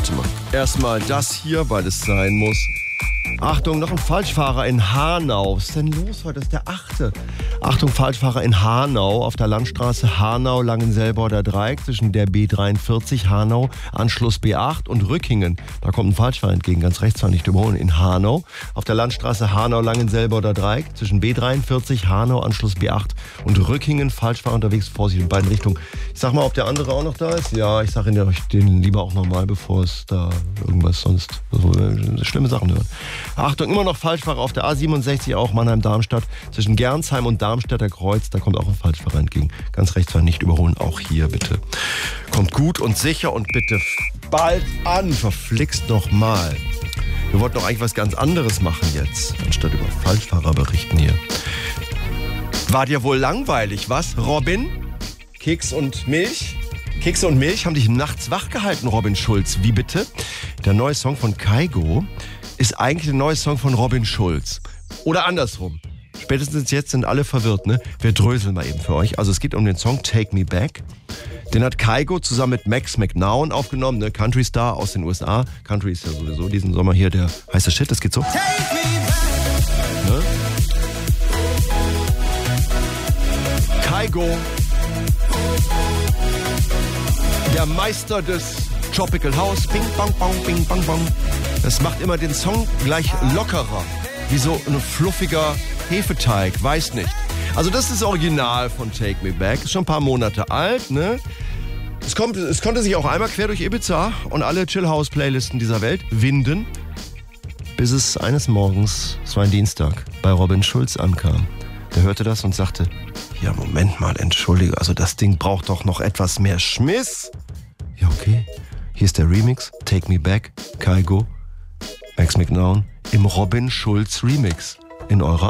Warte mal. Erstmal das hier, weil es sein muss. Achtung, noch ein Falschfahrer in Hanau. Was ist denn los heute? Das ist der 8. Achtung, Falschfahrer in Hanau auf der Landstraße Hanau-Langenselborder Dreieck zwischen der B43 Hanau, Anschluss B8 und Rückingen. Da kommt ein Falschfahrer entgegen, ganz rechts, war nicht überholen, in Hanau. Auf der Landstraße Hanau-Langenselborder Dreieck zwischen B43 Hanau, Anschluss B8 und Rückingen. Falschfahrer unterwegs, Vorsicht in beiden Richtungen. Ich sag mal, ob der andere auch noch da ist. Ja, ich sage den lieber auch nochmal, bevor es da irgendwas sonst schlimme Sachen hört. Achtung, immer noch Falschfahrer auf der A67, auch Mannheim-Darmstadt, zwischen Gernsheim und Darmstädter Kreuz, da kommt auch ein Falschfahrer entgegen. Ganz rechts war nicht überholen, auch hier bitte. Kommt gut und sicher und bitte bald an, verflixt nochmal. Wir wollten doch eigentlich was ganz anderes machen jetzt, anstatt über Falschfahrer berichten hier. War dir wohl langweilig, was, Robin? Keks und Milch? Kekse und Milch haben dich nachts wach gehalten, Robin Schulz. Wie bitte? Der neue Song von Kygo ist eigentlich der neue Song von Robin Schulz. Oder andersrum. Spätestens jetzt sind alle verwirrt, ne? Wir dröseln mal eben für euch. Also es geht um den Song Take Me Back. Den hat Kygo zusammen mit Max McNown aufgenommen, ne? Country Star aus den USA. Country ist ja sowieso diesen Sommer hier der heiße Shit. Das geht so. Take me back. Ne? Kygo, der Meister des Tropical House, bing, bang, bang, bing, bang, bang. Das macht immer den Song gleich lockerer. Wie so ein fluffiger Hefeteig, weiß nicht. Also das ist das Original von Take Me Back. Ist schon ein paar Monate alt, ne? Es konnte sich auch einmal quer durch Ibiza und alle Chill-House-Playlisten dieser Welt winden, bis es eines Morgens, es war ein Dienstag, bei Robin Schulz ankam. Der hörte das und sagte, ja, Moment mal, entschuldige, also das Ding braucht doch noch etwas mehr Schmiss. Ja, okay. Hier ist der Remix, Take Me Back, Kygo, Max McNown, im Robin Schulz Remix in eurer